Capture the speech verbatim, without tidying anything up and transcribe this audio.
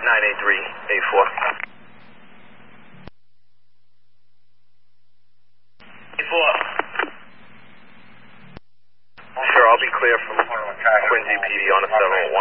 nine eight three eight four. eight four. Sure, I'll be clear from Quincy P D on a seven one.